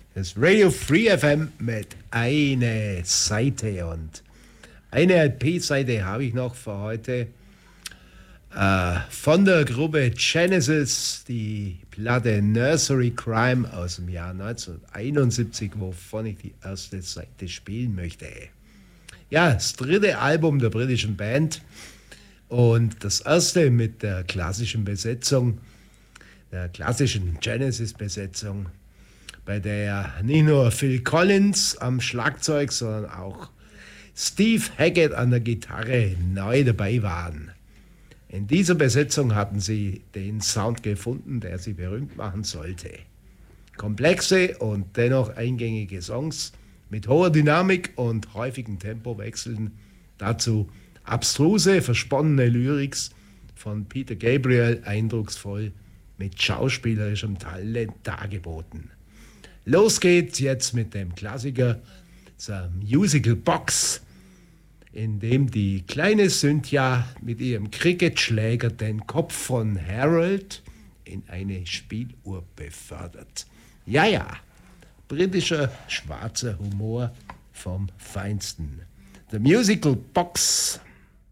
Das Radio Free FM mit einer Seite und eine LP-Seite habe ich noch für heute von der Gruppe Genesis, die Platte Nursery Crime aus dem Jahr 1971, wovon ich die erste Seite spielen möchte. Ja, das dritte Album der britischen Band und das erste mit der klassischen Besetzung, der klassischen Genesis-Besetzung, bei der nicht nur Phil Collins am Schlagzeug, sondern auch Steve Hackett an der Gitarre neu dabei waren. In dieser Besetzung hatten sie den Sound gefunden, der sie berühmt machen sollte. Komplexe und dennoch eingängige Songs mit hoher Dynamik und häufigen Tempowechseln. Dazu abstruse, versponnene Lyrics von Peter Gabriel, eindrucksvoll mit schauspielerischem Talent dargeboten. Los geht's jetzt mit dem Klassiker, der Musical Box, in dem die kleine Cynthia mit ihrem Cricketschläger den Kopf von Harold in eine Spieluhr befördert. Ja, britischer schwarzer Humor vom Feinsten. The Musical Box.